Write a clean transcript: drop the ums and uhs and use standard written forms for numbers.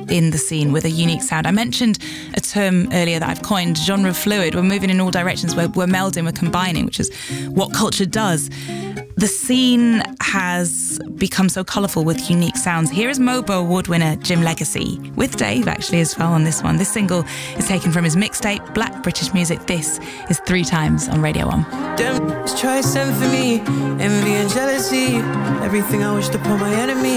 in the scene with a unique sound. I mentioned a term earlier that I've coined, genre fluid. We're moving in all directions. We're melding, we're combining, which is what culture does. The scene has become so colourful with unique sounds. Here is Mobo Award winner Jim Legacy, with Dave actually as well on this one. This single is taken from his mixtape, Black British Music. This is 3 Times on Radio 1. Them try symphony, envy and jealousy, everything I wished upon my enemy.